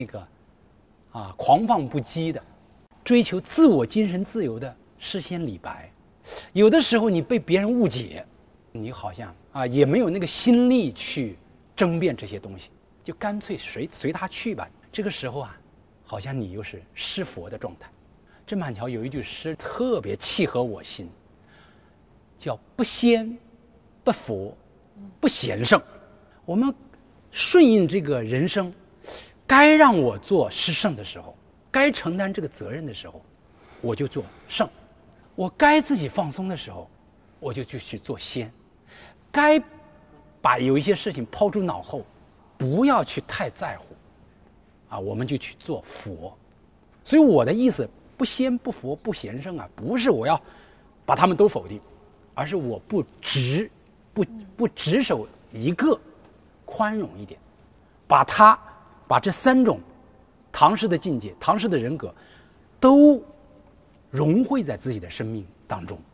那个狂放不羁的，追求自我精神自由的诗仙李白。有的时候你被别人误解，你好像也没有那个心力去争辩这些东西，就干脆随他去吧。这个时候好像你又是诗佛的状态。郑板桥有一句诗特别契合我心，叫不仙不佛不贤圣。我们顺应这个人生，该让我做诗圣的时候，该承担这个责任的时候，我就做圣；我该自己放松的时候，我就去做仙；该把有一些事情抛诸脑后，不要去太在乎我们就去做佛。所以我的意思，不仙不佛不贤圣不是我要把他们都否定，而是我不只守一个，宽容一点，把这三种唐诗的境界、唐诗的人格都融汇在自己的生命当中。